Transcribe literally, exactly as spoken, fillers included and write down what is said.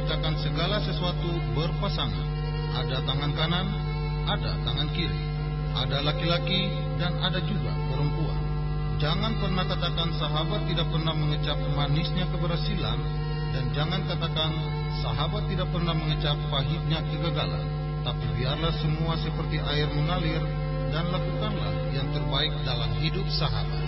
menciptakan segala sesuatu berpasangan. Ada tangan kanan, ada tangan kiri, ada laki-laki dan ada juga perempuan. Jangan pernah katakan sahabat tidak pernah mengecap manisnya keberhasilan, dan jangan katakan sahabat tidak pernah mengecap pahitnya kegagalan. Tapi biarlah semua seperti air mengalir, dan lakukanlah yang terbaik dalam hidup sahabat.